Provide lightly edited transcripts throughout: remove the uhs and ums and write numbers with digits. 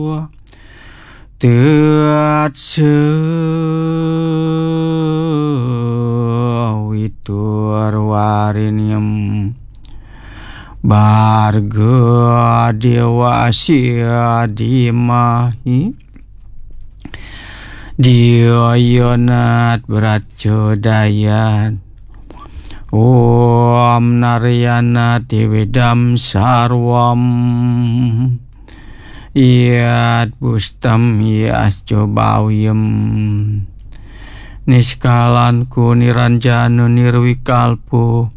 Teat sewitur warinium Barga dewa sia dimahi Diyonat bracodayan Om naryana diwedam sarwam Iyat bustam iyas cobawyem Niskalanku niranjanu nirwikalpu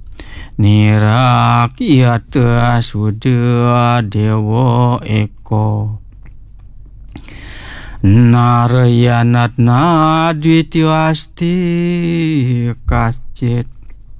Nirakyata suda dewa eko Narayanat nadwitiwasti kascit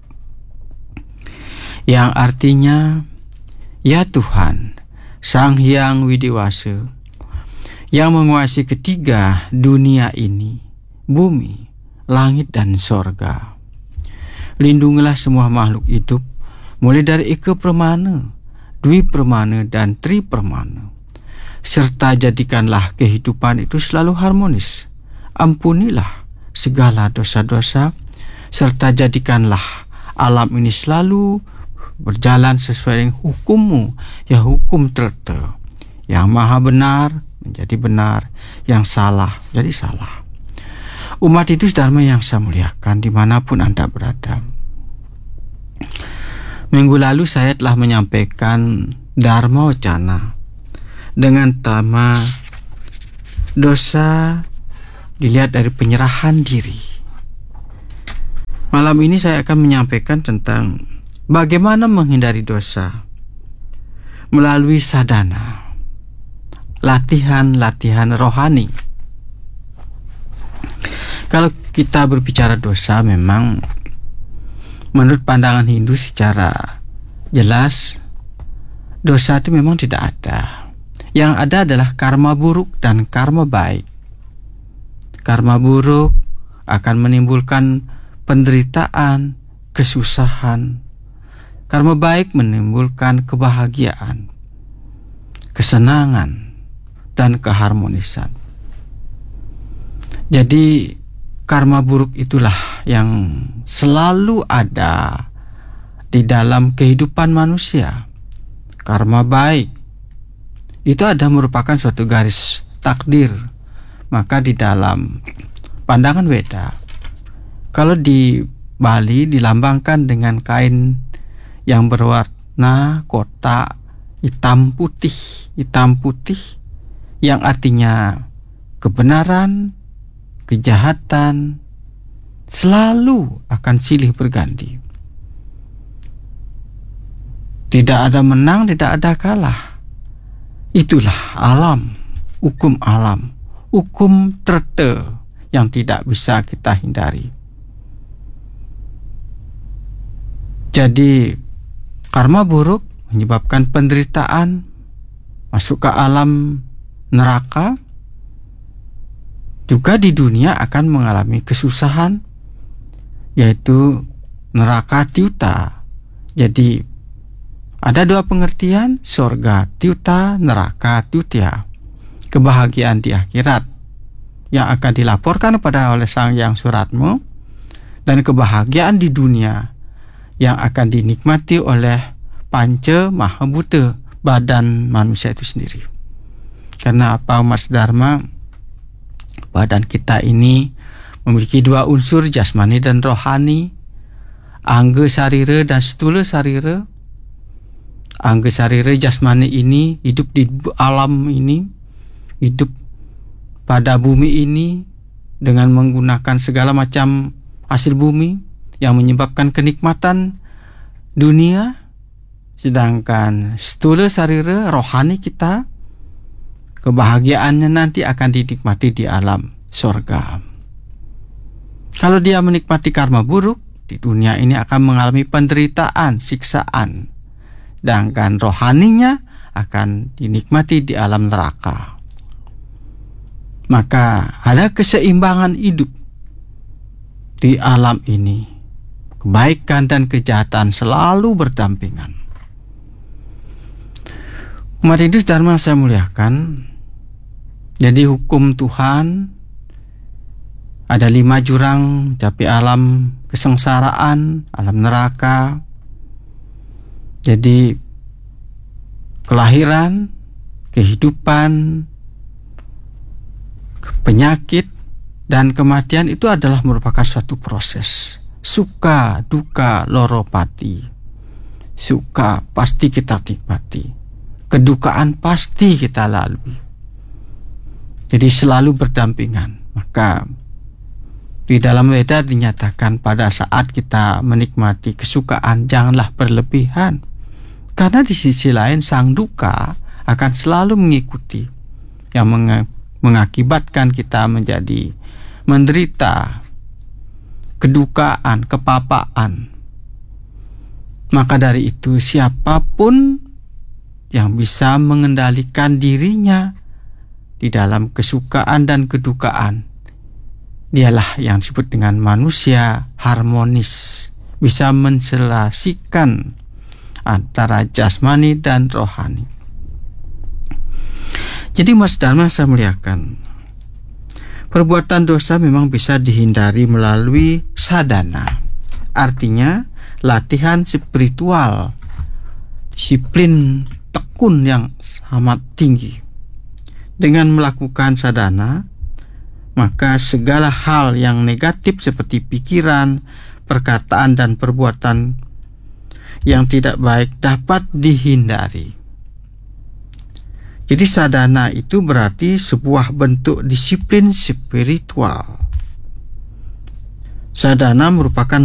Yang artinya ya Tuhan Sang Hyang Widiwasa yang menguasai ketiga dunia ini, bumi, langit dan sorga. Lindungilah semua makhluk hidup, mulai dari Eka Permana, Dwi Permana dan Tri Permana. Serta jadikanlah kehidupan itu selalu harmonis. Ampunilah segala dosa-dosa, serta jadikanlah alam ini selalu berjalan sesuai dengan hukum-Mu, ya hukum terta. Yang maha benar menjadi benar, yang salah jadi salah. Umat itu dharma yang saya muliakan dimanapun Anda berada. Minggu lalu saya telah menyampaikan Dharma Wacana dengan tema dosa dilihat dari penyerahan diri. Malam ini saya akan menyampaikan tentang bagaimana menghindari dosa melalui sadhana, latihan-latihan rohani. Kalau kita berbicara dosa, memang menurut pandangan Hindu secara jelas dosa itu memang tidak ada. Yang ada adalah karma buruk dan karma baik. Karma buruk akan menimbulkan penderitaan, kesusahan. Karma baik menimbulkan kebahagiaan, kesenangan, dan keharmonisan. Jadi karma buruk itulah yang selalu ada di dalam kehidupan manusia. Karma baik itu ada merupakan suatu garis takdir. Maka di dalam pandangan Weda, kalau di Bali dilambangkan dengan kain yang berwarna kotak hitam putih yang artinya kebenaran, kejahatan selalu akan silih berganti. Tidak ada menang, tidak ada kalah. Itulah alam, hukum terte yang tidak bisa kita hindari. Jadi karma buruk menyebabkan penderitaan, masuk ke alam neraka. Juga di dunia akan mengalami kesusahan, yaitu neraka tiuta. Jadi ada dua pengertian, sorga tiuta, neraka tiutia. Kebahagiaan di akhirat yang akan dilaporkan oleh Sang Hyang Suratmo, dan kebahagiaan di dunia yang akan dinikmati oleh Panca Mahabhuta, badan manusia itu sendiri. Karena apa, Mas Dharma? Badan kita ini memiliki dua unsur, jasmani dan rohani. Angga sarira dan stula sarira. Angga sarira jasmani ini hidup di alam ini, hidup pada bumi ini dengan menggunakan segala macam hasil bumi yang menyebabkan kenikmatan dunia. Sedangkan stula sarira rohani kita, kebahagiaannya nanti akan dinikmati di alam sorga. Kalau dia menikmati karma buruk, di dunia ini akan mengalami penderitaan, siksaan. Sedangkan rohaninya akan dinikmati di alam neraka. Maka ada keseimbangan hidup di alam ini. Kebaikan dan kejahatan selalu berdampingan. Umat Hindu Dharma saya muliakan, Jadi hukum Tuhan ada 5 jurang mencapai alam kesengsaraan, alam neraka. Jadi kelahiran, kehidupan, penyakit, dan kematian itu adalah merupakan suatu proses. Suka, duka, loro pati. Suka pasti kita nikmati, kedukaan pasti kita lalui. Jadi selalu berdampingan. Maka di dalam Weda dinyatakan pada saat kita menikmati kesukaan janganlah berlebihan, karena di sisi lain sang duka akan selalu mengikuti, yang mengakibatkan kita menjadi menderita kedukaan, kepapaan. Maka dari itu siapapun yang bisa mengendalikan dirinya di dalam kesukaan dan kedukaan, dialah yang disebut dengan manusia harmonis, bisa menselasikan antara jasmani dan rohani. Jadi Mas Dharma, saya muliakan, perbuatan dosa memang bisa dihindari melalui sadhana, artinya latihan spiritual, disiplin tekun yang amat tinggi. Dengan melakukan sadhana, maka segala hal yang negatif seperti pikiran, perkataan, dan perbuatan yang tidak baik dapat dihindari. Jadi sadhana itu berarti sebuah bentuk disiplin spiritual. Sadhana merupakan